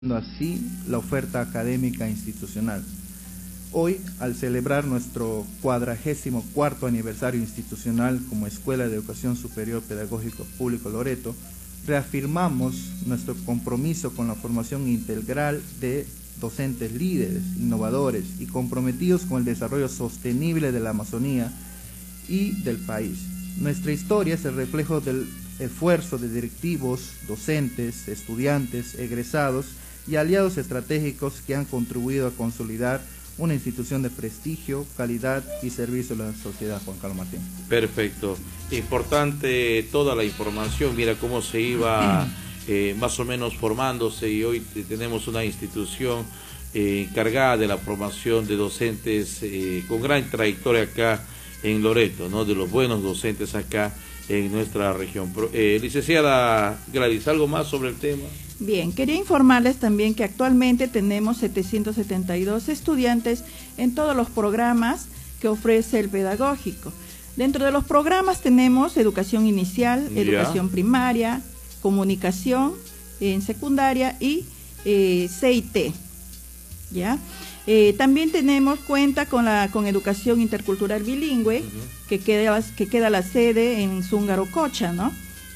así la oferta académica institucional. Hoy, al celebrar nuestro 44º aniversario institucional como Escuela de Educación Superior Pedagógico Público Loreto, reafirmamos nuestro compromiso con la formación integral de docentes líderes, innovadores y comprometidos con el desarrollo sostenible de la Amazonía y del país. Nuestra historia es el reflejo del esfuerzo de directivos, docentes, estudiantes, egresados y aliados estratégicos que han contribuido a consolidar una institución de prestigio, calidad y servicio a la sociedad. Juan Carlos Martín. Perfecto. Importante toda la información. Mira cómo se iba más o menos formándose, y hoy tenemos una institución encargada de la formación de docentes con gran trayectoria acá en Loreto, ¿no? De los buenos docentes acá en nuestra región. Licenciada Gladys, ¿algo más sobre el tema? Bien, quería informarles también que actualmente tenemos 772 estudiantes en todos los programas que ofrece el pedagógico. Dentro de los programas tenemos educación inicial, educación primaria, comunicación en secundaria y CIT, ¿ya? También cuenta con educación intercultural bilingüe, que queda la sede en Zúngaro-Cocha, ¿no?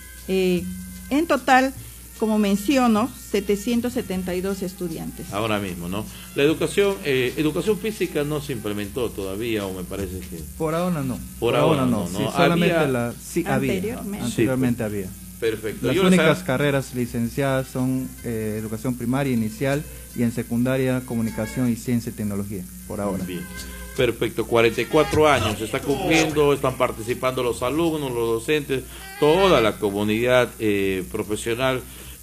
En total, como menciono, 772 estudiantes. Ahora mismo, ¿no? La educación física no se implementó todavía, o me parece que... Por ahora no. Por ahora no. Sí, solamente anteriormente había. Perfecto. Las únicas carreras licenciadas son educación primaria inicial y en secundaria comunicación y ciencia y tecnología, por ahora. Bien. Perfecto, 44 años se está cumpliendo, están participando los alumnos, los docentes, toda la comunidad profesional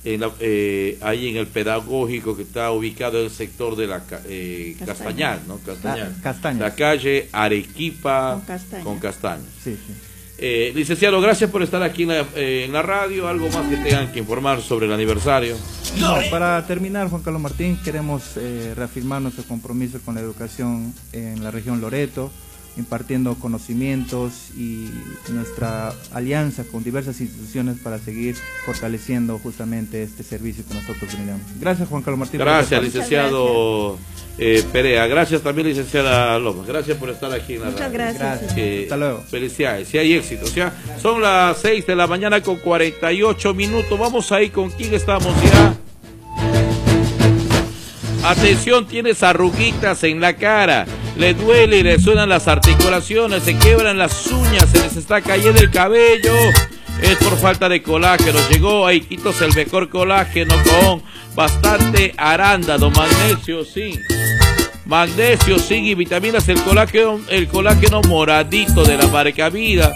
ahí en el pedagógico que está ubicado en el sector de la Castañar, ¿no? Castañar. La calle Arequipa con Castaña. Sí, sí. Licenciado, gracias por estar aquí en la radio. ¿Algo más que tengan que informar sobre el aniversario? No, para terminar, Juan Carlos Martín, queremos reafirmar nuestro compromiso con la educación en la región Loreto, impartiendo conocimientos y nuestra alianza con diversas instituciones para seguir fortaleciendo justamente este servicio que nosotros brindamos. Gracias, Juan Carlos Martín. Gracias, licenciado Perea. Gracias también, licenciada López. Gracias por estar aquí en la radio. Muchas gracias. Hasta luego. Felicidades, si hay éxito. O sea, son las 6 de la mañana con 48 minutos. Vamos ahí, ¿con quién estamos ya? Atención, tienes arruguitas en la cara, le duele y le suenan las articulaciones, se quiebran las uñas, se les está cayendo el cabello, es por falta de colágeno. Llegó a Iquitos el mejor colágeno con bastante arándano, magnesio, zinc y vitaminas, el colágeno moradito de la marca Vida.